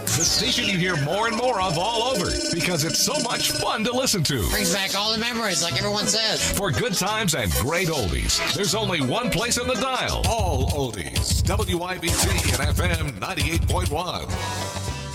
the station you hear more and more of all over because it's so much fun to listen to. Brings back all the memories, like everyone says. For good times and great oldies, there's only one place on the dial. All oldies. WIBC and FM 98.1.